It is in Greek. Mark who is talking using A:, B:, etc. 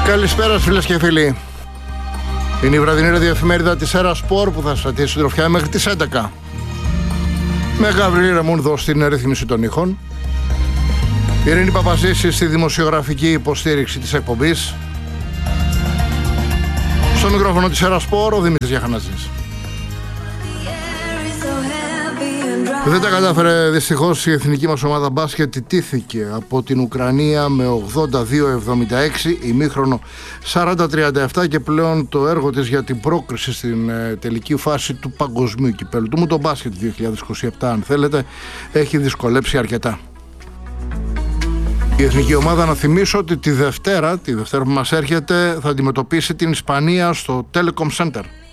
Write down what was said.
A: Καλησπέρα φίλες και φίλοι. Είναι η βραδινή ραδιοεφημερίδα της Έρα Σπορ που θα σας κρατήσει συντροφιά μέχρι τις 11. Με Γαβρίλη Ρεμούνδο στην ρύθμιση των ήχων. Ειρήνη Παπαζήση στη δημοσιογραφική υποστήριξη της εκπομπής. Στο μικρόφωνο της Έρα Σπορ ο Δημήτρης Γιαχαναζής. Δεν τα κατάφερε δυστυχώς η εθνική μας ομάδα μπάσκετ, ιτήθηκε από την Ουκρανία με 82-76, ημίχρονο 40-37 και πλέον το έργο της για την πρόκριση στην τελική φάση του παγκοσμίου κυπέλλου του το μπάσκετ 2027 αν θέλετε, έχει δυσκολέψει αρκετά. Η εθνική ομάδα, να θυμίσω ότι τη Δευτέρα που μας έρχεται θα αντιμετωπίσει την Ισπανία στο Telecom Center.